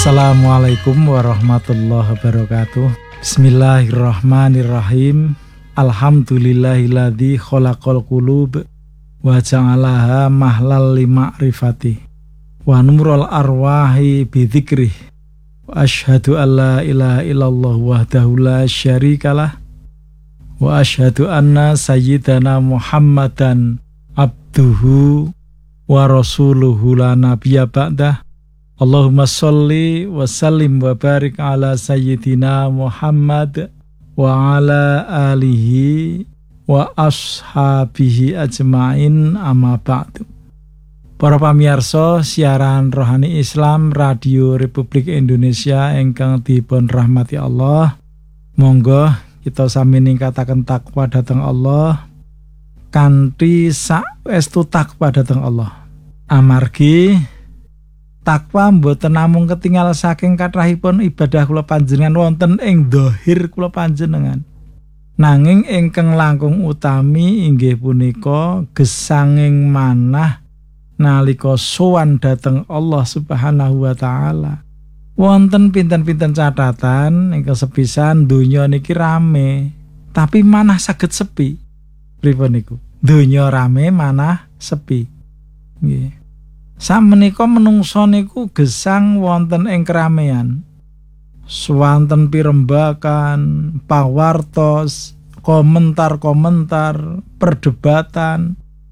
Assalamualaikum warahmatullahi wabarakatuh. Bismillahirrahmanirrahim. Alhamdulillahilladzi khalaqal qulub wa ja'alaha mahlal lima'rifati wa nurul arwahi bidzikrih wa asyhadu an la ilaha illallah wahdahu la syarikalah wa asyhadu anna sayyidana Muhammadan abduhu wa rasuluhu la nabiyya ba'dah. Allahumma sholli wa sallim wa barik ala sayyidina Muhammad wa ala alihi wa ashabihi ajma'in amma ba'du. Para pamirsa siaran rohani Islam Radio Republik Indonesia ingkang dipun rahmati Allah, monggo kita sami ningkataken takwa dhateng Allah kanthi saestu takwa dhateng Allah. Amargi takwa mboten namung ketinggal saking kathahipun ibadah kula panjenengan wonten ing dhahir kula panjenengan, nanging ingkang langkung utami inggih punika gesanging manah nalika sowan dhateng Allah Subhanahu wa taala. Wonten pinten-pinten catatan ingkang sepisan donya niki rame, tapi manah saged sepi. Pripun niku? Donya rame manah sepi. Nggih. Samenika menungso niku gesang wonten ing keramaian, swanten pirembakan, pawartos, komentar-komentar, perdebatan,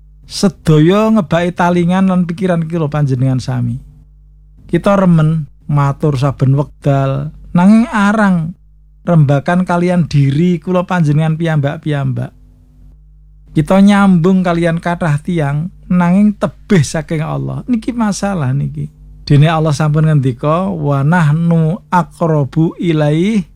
sedaya ngebaki talingan lan pikiran kula panjenengan sami. Kita remen matur saben wekdal, nanging arang rembakan kalian diri kula panjenengan piyambak-piyambak. Kita nyambung kalian kathah tiyang nanging tebih saking Allah. Niki masalah niki. Dene Allah sampun ngendika wa nahnu aqrabu ilaihi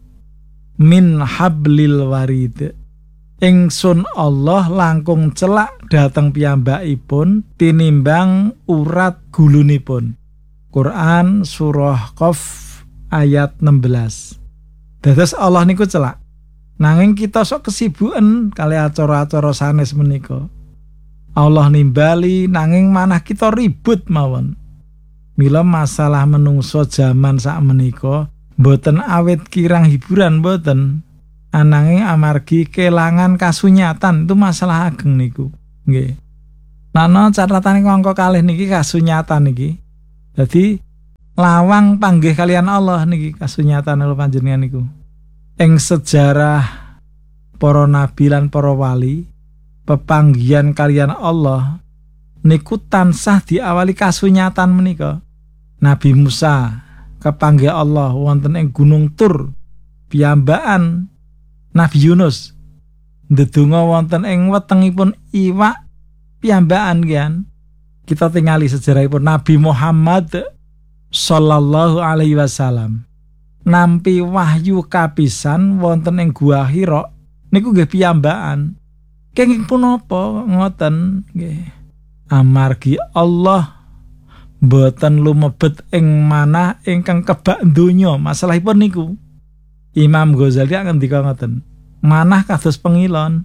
min hablil warid. Ingsun Allah langkung celak dhateng piyambakipun tinimbang urat gulunipun. Quran surah Qaf ayat 16. Dados Allah niku celak. Nanging kita sok kesibuken kali acara-acara sanes menika. Allah nimbali nanging manah kita ribut mawon. Mila masalah menungso jaman sak menika mboten awit kirang hiburan mboten. Ananging amargi kelangan kasunyatan itu masalah ageng niku. Nggih. Nana catatan angka kalih niki kasunyatan niki. Dadi lawang panggih kalian Allah niki kasunyatan kula panjenengan niku. Ing sejarah para nabi lan para wali, pepanggihan kalian Allah niku tansah diawali kasunyatan menika. Nabi Musa kepanggih Allah wonten ing Gunung Tur piyambakan. Nabi Yunus ndedonga wonten ing wetengipun iwak piyambakan kian. Kita tingali sejarahipun Nabi Muhammad sallallahu alaihi wasallam nampi wahyu kapisan wonten ing Gua Hira niku nggih piyambakan. Kenging punapa ngoten nggih. Amargi Allah mboten lumebet ing manah ingkang kebak donya. Masalahipun niku Imam Ghazali ngendika ngoten. Manah kados pengilon.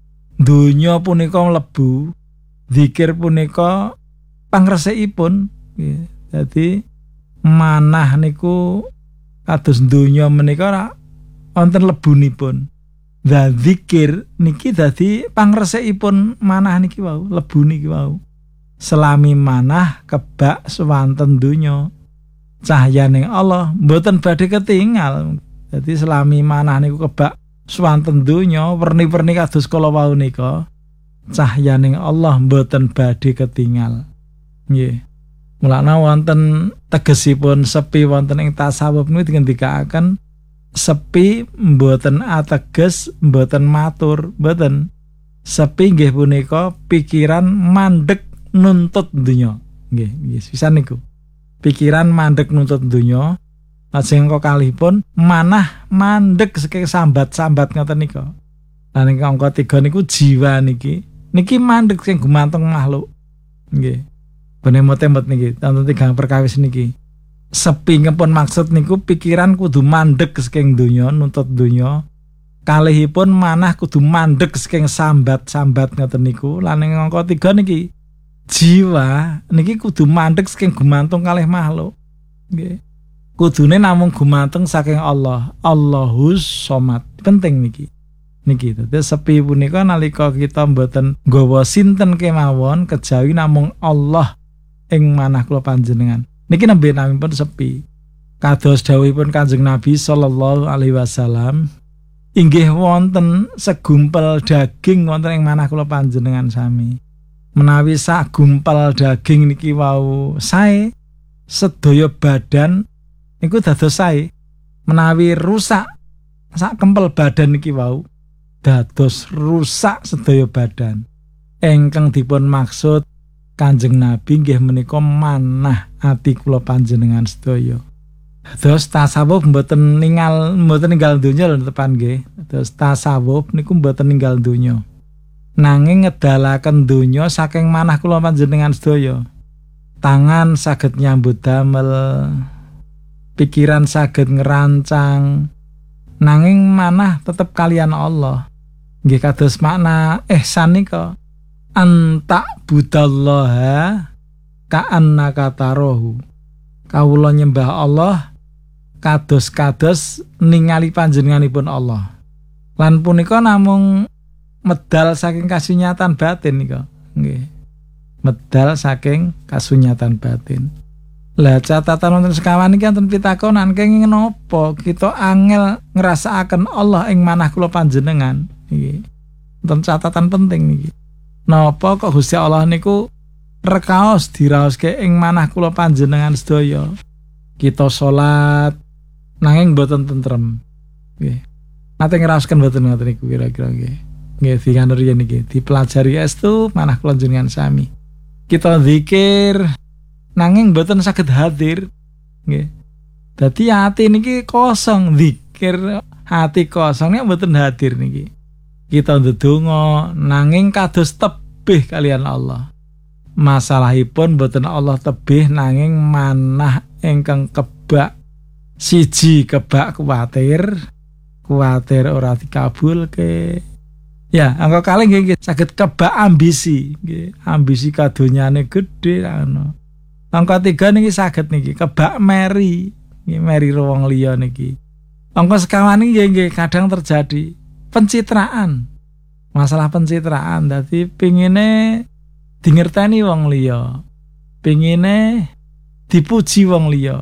Donya punika mlebu, zikir punika pangresikipun nggih. Dadi manah niku kados donya menika ora wonten lebunipun. Lah zikir niki dadi pangresikipun manah niki wau, lebu niki wau. Selami manah kebak swanten donya, cahyaning Allah mboten badhe ketinggal. Dadi selami manah niku kebak swanten donya, werni-werni kados kala wau nika, cahyaning Allah mboten badhe ketinggal. Nggih. Mulane wonten tegesipun sepi wonten ing tasawuf niku digendikaken sepi mboten ateges mboten matur, mboten. Sepi nggih punika pikiran mandeg nuntut donya. Nggih, nggih pisan niku. Pikiran mandeg nuntut donya, lajeng angka kalihipun manah mandeg saking sambat-sambat ngoten nika. Lan ing angka 3 niku jiwa niki. Niki mandeg sing gumantung makhluk. Nggih. Bene motemot niki, tonton 3 perkawis niki. Sepi ngepun maksud niku pikiran kudu mandeg saking donya, nuntut donya. Kalihipun manah kudu mandeg saking sambat-sambat ngoten niku. Lan ing angka 3 niki jiwa niki kudu mandeg saking gumantung kalih makhluk. Nggih. kudune namung gumateng saking Allah. Allahus Somad. Penting niki. Niki dadi sepi punika nalika kita mboten nggawa sinten kemawon kejawi namung Allah ing manah kula panjenengan. Niki nembe namipun sepi. Kados dawuhipun Kanjeng Nabi sallallahu alaihi wasallam, inggih wonten segumpal daging wonten ing manah kula panjenengan sami. Menawi sak gumpal daging niki wau sae, sedaya badan niku dados sae. Menawi rusak sak kempel badan niki wau dados rusak sedaya badan. Ingkang dipun maksud Kanjeng Nabi nggih menika manah ati kula panjenengan sedaya. Terus tasawuf mboten ninggal donya lho tepan nggih. Terus tasawuf niku mboten ninggal donya. Nanging ngedalaken donya saking manah kula panjenengan sedaya. Tangan saged nyambut damel, pikiran saged ngerancang, nanging manah tetep kalian Allah. Nggih kados makna ihsan nika anta budallaha ka'annaka tarahu. Kawula nyembah Allah kados-kados ningali panjenenganipun Allah. Lan punika namung medal saking kasunyatan batin nika. Nggih. Medal saking kasunyatan batin. Lah catatan wonten sekawan iki wonten pitakonan kenging napa kita angel ngrasakaken Allah ing manah kula panjenengan. Iki wonten catatan penting niki. Napa kok Gusti Allah niku rekaos diraoske ing manah kula panjenengan sedaya. Kita salat nanging boten tentrem. Nggih. Nate ngraosken boten ngoten niku kira-kira nggih. Nggih dikandur yen niki dipelajari estu manah kula panjenengan sami. Kita zikir nanging boten saged hadir. Nggih. Dadi ati niki kosong, zikir hati kosong nek boten hadir niki. Kita ndedonga nanging kados tebih kalian Allah. Masalahipun boten Allah tebih nanging manah ingkang kebak. Siji kebak kuwatir ora dikabulke. Ya, angka kalih nggih saged kebak ambisi, nggih. Ambisi kadonyane gedhe ana. Angka 3 niki saged niki kebak meri, nggih meri wong liya niki. Angka sekawan nggih kadang terjadi pencitraan. Masalah pencitraan dadi pengine dingerteni wong liya. Pengine dipuji wong liya.